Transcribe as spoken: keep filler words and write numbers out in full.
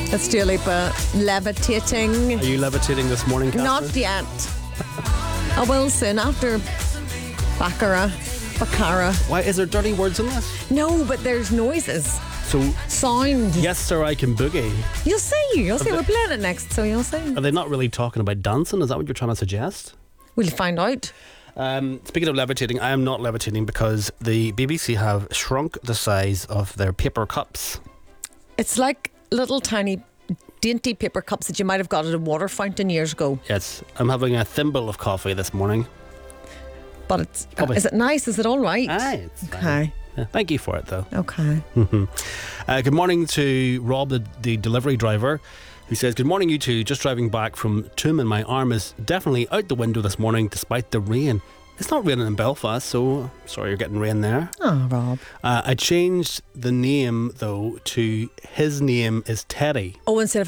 Let's do a leap of levitating. Are you levitating this morning, Catherine? Not yet. I will soon after Baccarat. Baccarat. Why, is there dirty words in this? No, but there's noises. So, Sound. yes sir, I can boogie. You'll see. You'll see. they- We're playing it next, so you'll see. Are they not really talking about dancing? Is that what you're trying to suggest? We'll find out. Um, speaking of levitating, I am not levitating because the B B C have shrunk the size of their paper cups. It's like little tiny dainty paper cups that you might have got at a water fountain years ago. Yes, I'm having a thimble of coffee this morning. But it's uh, Probably. is it nice? Is it all right? Aye, it's fine. Okay. Yeah, thank you for it, though. Okay. Uh, good morning to Rob, the, the delivery driver, who says, good morning, you two. Just driving back from Toom and my arm is definitely out the window this morning despite the rain. It's not raining in Belfast, so sorry you're getting rain there. Oh, Rob. Uh, I changed the name, though, to his name is Teddy. Oh, instead of